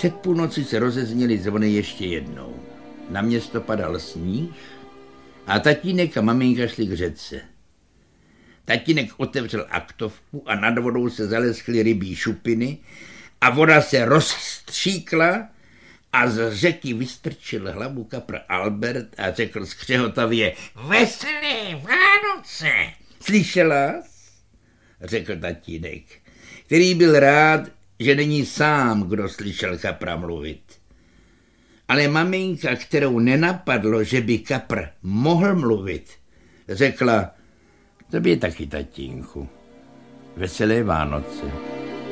Před půlnoci se rozezněly zvony ještě jednou. Na město padal sníh a tatínek a maminka šli k řece. Tatínek otevřel aktovku a nad vodou se zaleskly rybí šupiny a voda se rozstříkla a z řeky vystrčil hlavu kapr Albert a řekl skřehotavě: Veselé Vánoce! Slyšela? Řekl tatínek, který byl rád, že není sám, kdo slyšel kapra mluvit. Ale maminka, kterou nenapadlo, že by kapr mohl mluvit, řekla: Tobě taky, tatínku. Veselé Vánoce.